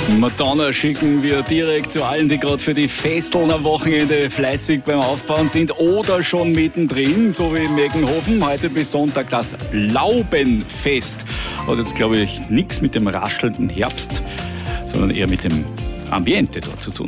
Madonna schicken wir direkt zu allen, die gerade für die Festeln am Wochenende fleißig beim Aufbauen sind oder schon mittendrin, so wie in Meckenhofen. Heute bis Sonntag das Laubenfest. Hat jetzt, glaube ich, nichts mit dem raschelnden Herbst, sondern eher mit dem Ambiente dort zu tun.